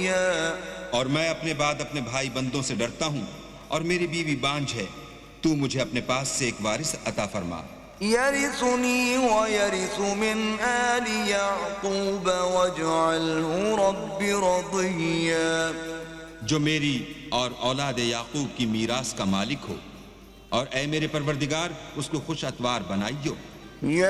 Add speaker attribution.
Speaker 1: रदिया।
Speaker 2: और मैं अपने बाद अपने भाई बंदों से डरता हूँ और मेरी बीवी बांझ है। तू मुझे अपने पास से एक वारिस अता फरमा।
Speaker 1: यरिसुनी व यरिसु मिन आलि याक़ूब वजअल्हु रब्बि रदिया।
Speaker 2: जो मेरी और औलाद याकूब की मीरास का मालिक हो, और ऐ मेरे परवरदिगार उसको खुश अतवार बनाइयो।